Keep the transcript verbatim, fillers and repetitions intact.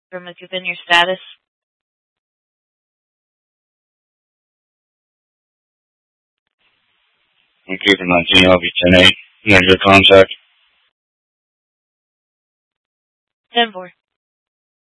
From a given your status. I'm Cooper nineteen, I'll be ten eight. Negative contact. ten four.